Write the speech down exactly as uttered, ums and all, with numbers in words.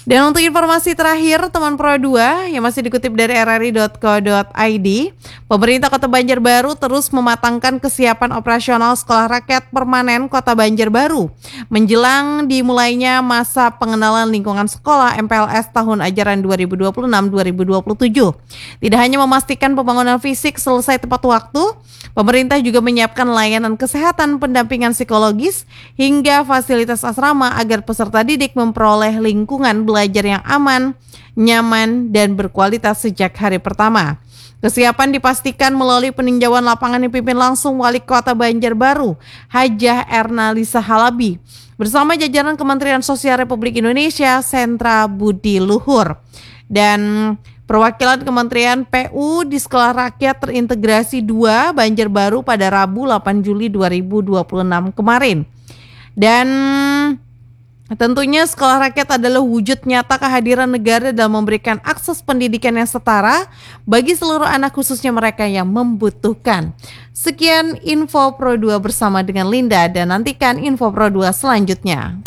Dan untuk informasi terakhir teman Pro dua yang masih dikutip dari r r i dot co dot i d, pemerintah Kota Banjarbaru terus mematangkan kesiapan operasional Sekolah Rakyat Permanen Kota Banjarbaru menjelang dimulainya masa pengenalan lingkungan sekolah M P L S tahun ajaran dua ribu dua puluh enam dua ribu dua puluh tujuh. Tidak hanya memastikan pembangunan fisik selesai tepat waktu, pemerintah juga menyiapkan layanan kesehatan, pendampingan psikologis, hingga fasilitas asrama agar peserta didik memperoleh lingkungan belajar yang aman, nyaman, dan berkualitas sejak hari pertama. Kesiapan dipastikan melalui peninjauan lapangan yang dipimpin langsung Wali Kota Banjarbaru, Hajah Erna Lisa Halabi, bersama jajaran Kementerian Sosial Republik Indonesia, Sentra Budi Luhur. Dan perwakilan Kementerian P U di Sekolah Rakyat Terintegrasi dua Banjarbaru pada Rabu delapan Juli dua ribu dua puluh enam kemarin. Dan tentunya Sekolah Rakyat adalah wujud nyata kehadiran negara dalam memberikan akses pendidikan yang setara bagi seluruh anak, khususnya mereka yang membutuhkan. Sekian info Pro dua bersama dengan Linda, dan nantikan info Pro dua selanjutnya.